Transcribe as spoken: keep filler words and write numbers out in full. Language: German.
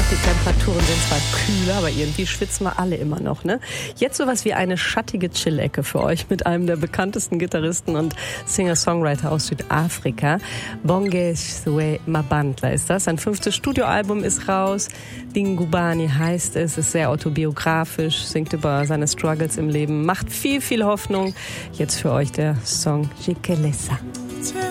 Die Temperaturen sind zwar kühler, aber irgendwie schwitzen wir alle immer noch, ne? Jetzt sowas wie eine schattige Chill-Ecke für euch mit einem der bekanntesten Gitarristen und Singer-Songwriter aus Südafrika. Bongeswe Mabandla ist das. Sein fünftes Studioalbum ist raus. Dingubani heißt es, ist sehr autobiografisch, singt über seine Struggles im Leben, macht viel, viel Hoffnung. Jetzt für euch der Song Jikelesa.